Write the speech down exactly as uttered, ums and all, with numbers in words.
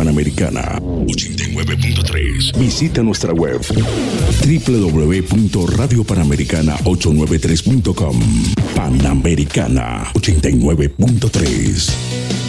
Panamericana ochenta y nueve punto tres. Visita nuestra web doble u doble u doble u punto radio panamericana ochocientos noventa y tres punto com. Panamericana ochenta y nueve punto tres.